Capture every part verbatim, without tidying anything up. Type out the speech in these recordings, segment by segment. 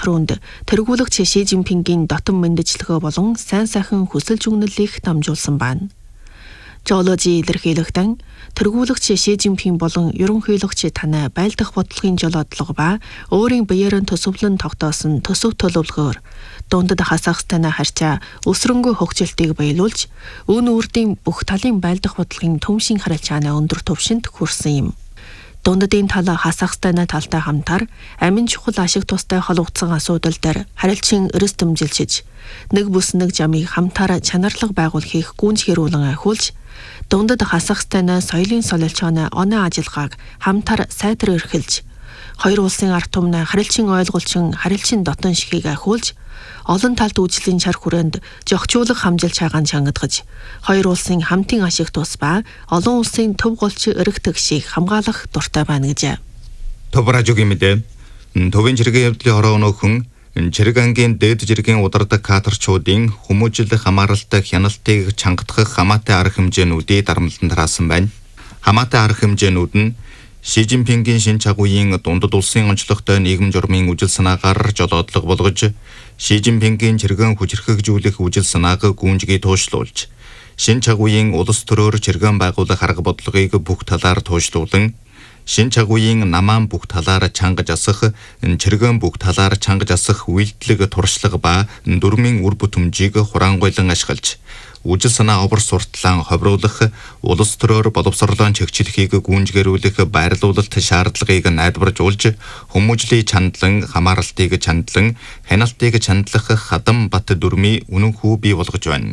төрөөнд тэргүүлэгч Ши Жинпингийн дотн мэндчлэгөө болон сайн сайхан хүсэлж өгнөлийг дамжуулсан байна. Жолоожи илэрхийлэгтэн тэргүүлэгч Ши Жинпин болон ерөнхийлөгч Таны байлдах бодлогын жолоодлого ба өөрийн биеэрэн төсөвлөн тогтоосон төсөв төлөвлөгөөр дундад Казахстан харьцаа өсрөнгөө хөгжилтийг баялуулж, өн үрдийн бүх талын байлдах бодлогын төмшин харилцааны өндөр түвшинд хүрсэн юм. Дундадын тал Казахстан талтай хамтар амин чухал ашиг тустай холбогдсон асуудал дээр харилцан эрс дэмжилж, нэг бүс нэг жамыг хамтаар чанарлаг байгуулахыг гүнж хэрүүлэн ахиулж, дундад Казахстан соёлын солилцооны оноо ажиллагааг хамтаар сайтар эрхэлж, хоёр улсын ард түмний харилцан ойлголчин харилцан дотн шихийг ахиулж, олон талд үйлчлэлийн чар хүрээнд жогчуулах хамжилж хагаан чангадгаж, хоёр улсын хамтын ашиг тус ба олон улсын төв голч эрэг тэгшийг хамгаалах дуртай байна гэжээ. Товражугийн мэдээ, төвийн жиргэн явдлын хороо өнөөхөн Чирэг ангийн дээд жиргэн удардаг каторчуудын хүмүүжил хамааралтай хяналтыг чангадах хамаатай арга хэмжээнүүдийг дарамтлан тараасан байна. Хамаатай арга хэмжээнүүд нь Ши Жинпингийн шин чагуугийн дундад улсын онцлогтой нийгэм журмын үжил санаагаар жолоодлого болгож, Ши Жинпингийн чиргэн хүчрхэгжүүлэх үжил санааг гүнжгий туушруулж, шин чагуугийн улс төрөөр чиргэн байгуулах арга бодлогыг бүх талаар туушруулан, шин чагуугийн намаан бүх талаар чангаж асах, чиргэн бүх талаар чангаж асах үйлдэлэг туршлага ба дөрмийн үр бүтэмжийг хураангуйлан ашиглаж, үжил санаа овор сурталаан ховруулах, улс төрөөр боловсролон чигчлэхийг гүнжгэрүүлэх байрлуулалт шаардлагыг найдваржуулж, хүмүүжлийн чандлан, хамааралтыг чандлан, хяналтыг чандлах хадам бат дүрмийн үнэн хүү бий болгож байна.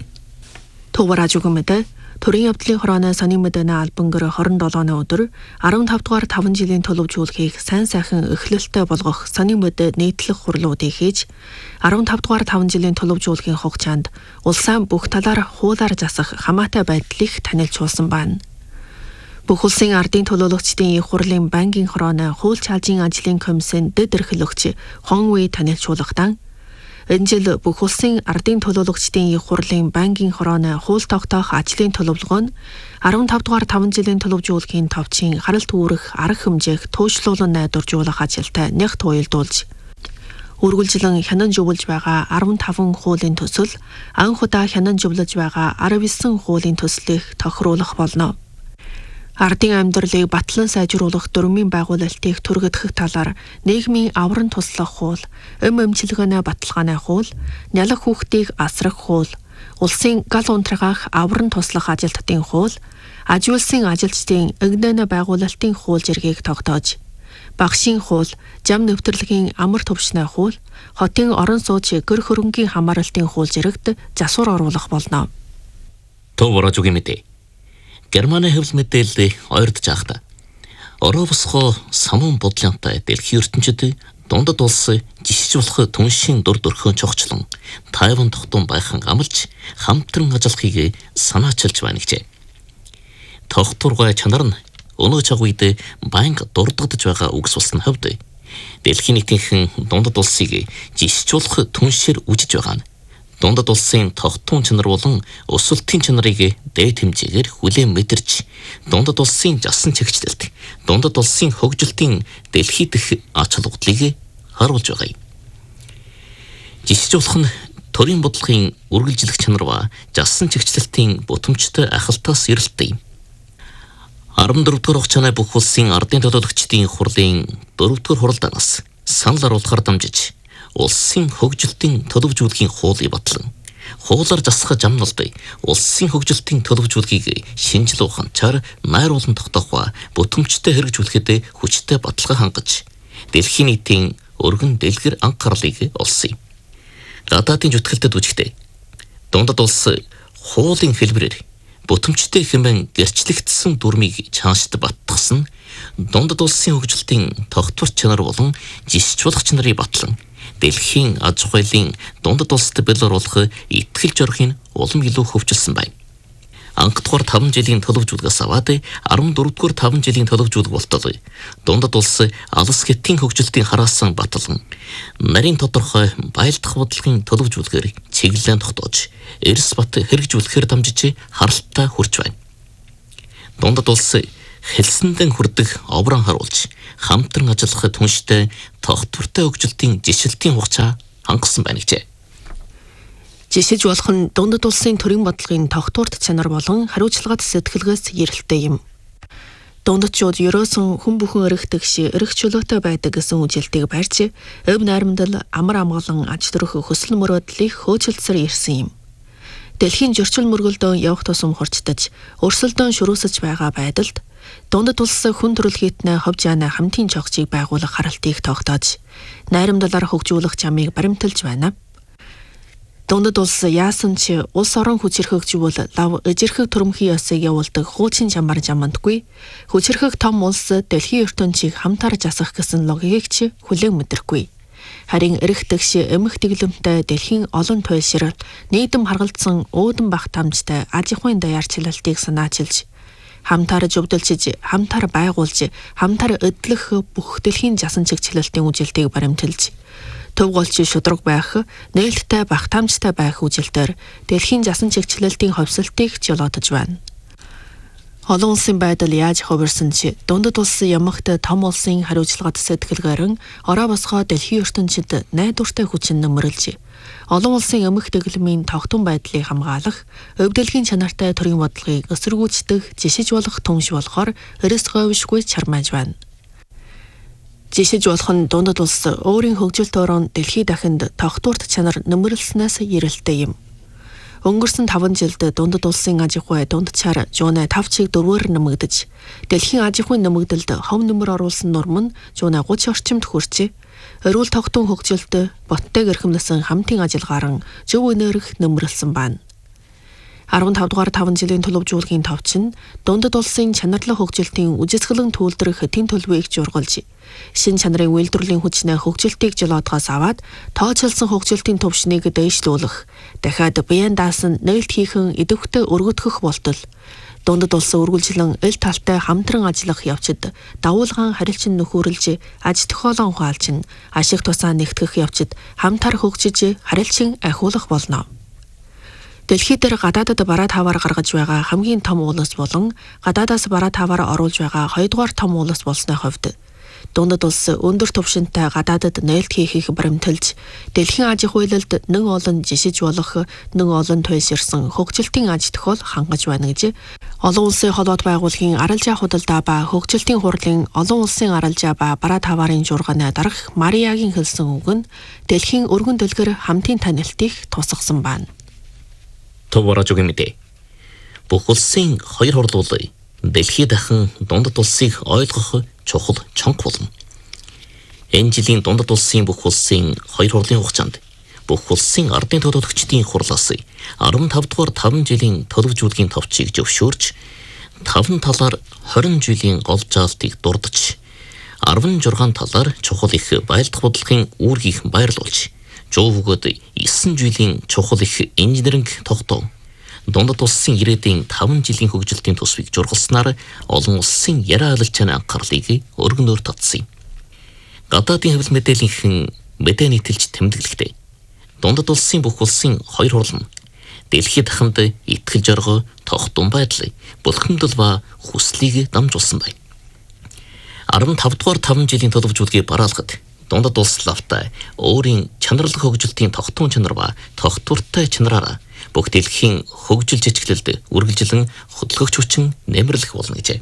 Төвражуг мэдээ төрийн явдлын хорооны сонин мэдээний албангэр хорин долооны өдөр арван тав дугаар таван жилийн төлөвжүүлэхийг сайн сайхан эхлэлтэй болгох сонин мэдээ нийтлэх хурлуудыг хийж, арван тав дугаар таван жилийн төлөвжүүлэхийн хугацаанд улсаа бүх талаар хуулаар засах хамаатай байдлыг танилцуулсан байна. Бүх улсын ардын төлөөлөгчдийн их хурлын банкын хорооны хууль чалжийн ажлын комиссын дэд эрхлэгч Хон Уи танилцуулгахдаа, энэ жил бүх улсын ардын төлөөлөгчдийн их хурлын банкын хорооны хууль тогтоох ажлын төлөвлөгөө нь арван тав дугаар таван жилийн төлөвжүүлэхийн товчийн харалт үүрэх арга хэмжээх туушруулан найдваржуулах ажилтай нягт уялдуулж, үргэлжлэн хянан жуулж байгаа арван таван хуулийн төсөл, анх удаа хянан жуулж байгаа арван девять хуулийн төслийг тохируулах болно. Ардын амьдралыг батлан сайжруулах дөрмийн байгуулалтыг түргэтгэх талаар нийгмийн авран туслах хууль, эм эмчилгээний баталгааны хууль, нялх хүүхдийг асрах хууль, улсын гал унтрагаах авран туслах ажилтдын хууль, аж үйлсийн ажилчдын эгнэнэ байгуулалтын хууль жиргэг тогтоож, багшийн хууль, зам нэвтрэлийн амар төвшний хууль, хотын орон сууч гэр хөрөнгийн хамааралтын хууль жирэгт засвар оруулах болно. Төвражугийн мэдээ. Германы хэвлэл мэдээлэл ойрдож байхдаа Оровсхо самун бодлонтой дэлхийн ертөнцид дундад улс жишж болох түншийн дур дөрхөн чогчлон Тайван тогтун байхан амлж хамтран ажиллахыг санаачилж байна гэжээ. Тогтургай чанар нь өнөө цаг үед банк дурддагдж байгаа үгс болсон хувьд дэлхийн нийтийнхэн дундад улсыг жишж болох түншээр үжиж байгаа нь дундад улсын тогтун чанар болон өсөлтийн чанарыг дээд хэмжээгээр хүлээн мэдэрч, дундад улсын жасан чигчлэлт, дундад улсын хөгжилтийн дэлхий дэх ач холбогдлыг харуулж байгаа юм. Жишж болох нь төрийн бодлогын үргэлжлэх чанар ба жасан чигчлэлтийн бүтэмжтэй ахалтаас эрэлттэй юм. арван дөрөв дугаар хугацааны бүх улсын ардын төлөөлөгчдийн хурлын дөрөв дугаар хуралдаанаас санал оруулахаар дамжиж, улсын хөгжилтийн төлөвжүүлэхийн хуулийг батлан, хуулаар засах замналбай улсын хөгжилтийн төлөвжүүлэхийг шинжил ухаанчаар найруулан тогтоох ба бүтэмжтэй хэрэгжүүлэхэд хүчтэй баталгаа хангаж, дэлхийн нийтийн өргөн дэлгэр анхаарлыг олсон юм. Гадаадын зүтгэлтэд үжигтэй дундад улс хуулийн хэлбэрээр бүтэмжтэй хэмээн гэрчлэгдсэн дүрмийг чаашд баттгсан дундад улсын хөгжилтийн тогтвор чанар болон жишж болох чанарыг батлан, дэлхийн аж ахуйлын дундад улсад бэлоруулах итгэл зорилгыг улам илүү хөгжилсөн байна. Анх дугаар таван жилийн төлөвжүүлгээс аваад арван дөрөв дугаар таван жилийн төлөвжүүлэг болтол дундад улс алс хэтийн хөгжилтийн хараасан батлан, нарийн тодорхой байлдах бодлогын төлөвжүүлгээр чиглэлэн тогтоож, эрс бат хэрэгжүүлэхээр дамжиж харалтаа хүрч байна. Дундад улс хэлсэндэн хүрдэг оврон харуулж хамтран ажиллахад түнштэй тогтвортой хөгжилтийн жишилтийн хугацаа хангасан байна гэжээ. Жишиж болох нь дундад улсын төрийн бодлогын тогтворт чанар болон хариуцлагат сэтгэлгээс эрэлттэй юм. Дундадчууд ерөөсөн хүн бүхэн өргөдөг шиг өргөх чөлөөтэй байдаг гэсэн үжилтийг барьж, өв найрамдал, амар амгалан аж төрөх хөсөл мөрөөдлийг хөөцөлдсөр ирсэн юм. Дэлхийн зөрчил мөргөлдөө явах тусам хурцдаж, өрсөлдөөн шөрөөсөж байгаа байдалд дундад улс хүн төрөлхитнээ ховж яана хамтын чогцыг байгуулах харалтыг тогтоож, найрамдалаар хөгжүүлэх чамыг баримталж байна. Дундад улс яасан ч улс орон хүчирхэгжүүл лав эжирхэг төрөмхий ёсыг явуулдаг хуучин чамбар жамандгүй, хүчирхэг том улс дэлхийн ертөнцийг хамтаар засах гэсэн логикийг ч хүлээн мэдрэхгүй. Харин эрэгтгш эмх тэглэмтэй дэлхийн олон туйлшрал нийтэм харгалзсан уудан бах тамжтай аж ахуйн даяарчлалтыг санаачилж, хамтаар зөвдөлчиж, хамтаар байгуулж, хамтаар эдлэх бүх дэлхийн жасан чигчлэлтийн үжилтийг баримталж, төв голч шудраг байх, нээлттэй бах тамжтай байх үжилтээр дэлхийн жасан чигчлэлтийн ховсолтыг жолоодож байна. Олон улсын байдал яаж хувирсан ч дундад улсын ямагт том улсын хариуцлагат сэтгэлгээрэн ороо босгоо дэлхийн ертөнцид найдвартай хүчин нөмрөлж, олон улсын эмх тэглэмийн тогтун байдлыг хамгаалах, өвдөлгийн чанартай төрийн бодлогыг эсэргүүцдэг жишиж болох түнш болохоор эрэс говьшгүй чармааж байна. Жишиж болох нь дундад улс өөрийн хөгжилт орон дэлхий дахинд тогтворт чанар нөмрөлснөөс эрэлттэй юм. Өнгөрсөн таван жилд дундад улсын аж ахуй дундчаар жуунай тав чиг дөрвөөр нэмэгдэж, дэлхийн аж ахуйн нэмэгдэлд хов нөмөр оруулсан норм нь жуунай гуч орчимд хүрчээ. Эрүүл тогтун хөгжилт боттой гэрхэмлсэн хамтын ажиллагааран зөв өнөөрөх нөмрөлсөн байна. арван тав дугаар таван жилийн төлөвжүүлгийн товчин дундад улсын чанарлах хөгжилтийн үжисгэлэн төлөвлөрөх тэн төлөвийг жургалж, шин чанарын үйлдвэрлэлийн хүчнээ хөгжилтийг жолоодгоос аваад тооцоолсон хөгжилтийн төвшнийг дээшлүүлэх, дахиад биеийн даасан нээлт хийхэн идэвхтэй өргөдгөх болтол дундад улсын үргэлжлэн эл талтай хамтран ажиллах явцад давуулгаан харилцан нөхөрлж, аж тохиолон ухаалж, ашиг тусаа нэгтгэх явцад хамтар хөгжиж харилцан ахиулах болно. Дэлхий дээр гадаадад бараа таваар гаргаж байгаа хамгийн том улс болон гадаадаас бараа таваар оруулж байгаа хоёрдугаар том улс болсны хувьд дундад улс өндөр түвшинтэй гадаадад нээлт хийхийг баримталж, дэлхийн аж ахуйлалд нэг олон жишиж болох, нэг олон туйлширсан хөгжилтийн аж тохиол хангаж байна гэж олон улсын холбоот байгууллагын аралжаа худалдаа ба хөгжилтийн хурлын олон улсын аралжаа ба бараа таваарын жургааны дарга Мариагийн хэлсэн үг нь дэлхийн өргөн дэлгэр хамтын танилтыг тусгасан байна. Төв радиогийн мэдээ. Бүх улсын хоёр хурлуулаа дэлхий дахин дундад улсыг ойлгох чухал чонх болно. Энэ жилийн дундад улсын бүх улсын хоёр хурлын хугацаанд бүх улсын ардын төлөөлөгчдийн хурлаас арван тав дугаар таван жилийн төлөвжүүлгийн товчийг зөвшөөрч, таван талаар хорин жилийн гол заалтыг дурдж, арван жургаан талаар чухал их байлдах бодлогын үүргийг байрлуулж, жоо бөгөөд есөн жилийн чухал их инженеринг тогтоо дундад улсын ирээдүйн таван жилийн хөгжилтийн төсвийг жургалснаар олон улсын яриа алалчны анхаарлыг өргөнөөр татсан юм. Гадаадын хэвлэл мэдээллийнхэн мэдээ нийтэлж тэмдэглэхдээ дундад улсын бүх улсын хоёр хурл нь дэлхийд дахинд итгэл зорго, тогтун байдал, булхимдал ба хүслийг дамжуулсан байна. арван тав дугаар таван жилийн төлөвжүүлгийг бараалахад дундад улс лавтай өөрийн чанарлах хөгжилтийн тогтун чанар ба тогтвортой чанараараа бүх дэлхийн хөгжил жижиглэлд үргэлжлэн хөдөлгөгч хүчин нэмэрлэх болно гэжээ.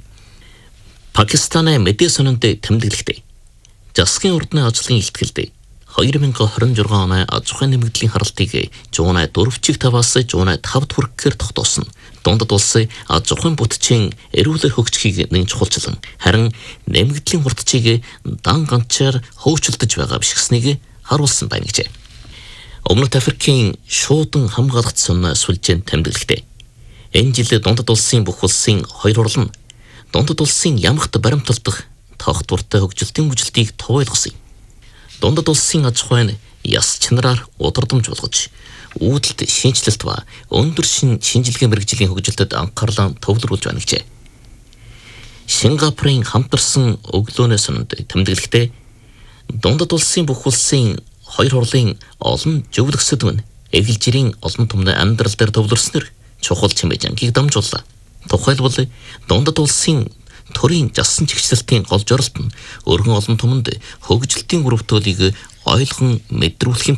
Пакистаны мэдээ сонинд тэмдэглэхдээ засгийн урдны ажлын илтгэлд две тысячи двадцать шесть оны аж ахуйн нэмэгдлийн харалтыг жуунай дөрвөн чиг таваас жуунай тавд хүрэхээр тогтоосон. Дундад улсын аж ахуйн бүтцийн эрүүлэр хөгжихийг нэн чухалчлан харин нэмэгдлийн хурдчийг дан ганцаар хөөцөлдөж байгаа биш гэснийг харуулсан байна гэжээ. Өмнөд Африкийн шуудан хамгаалалт сонно сүлжээнд тэмдэглэхдээ энэ жил дундад улсын бүх улсын хоёр хурл нь дундад улсын ямагт баримталдах тогтвортой хөгжилтийн бүжлтийг товойлгосон. Дундад улсын аж ахуй нь яс чанараар удирдамж болгож, үүдэлт шинжилэлт ба өндөр шин шинжилгээ мэргэжлийн хөгжилтэд анхаарлаа төвлөрүүлж байна гэжээ. Сингапурын хамтарсан өглөөнөөс өмнө тэмдэглэхдээ дундад улсын бүх улсын хоёр хурлын олон зөвлөгсөд мөн эгэл жирийн олон түмний амьдрал дээр төвлөрснөр чухал чимээ жангийг дамжууллаа. Тухайлбал дундад улсын төрийн жасан чигчлэлтийн гол зорилт нь өргөн олон түмэнд хөгжилтийн өрөвтөлийг ойлгон мэдрүүлэх юм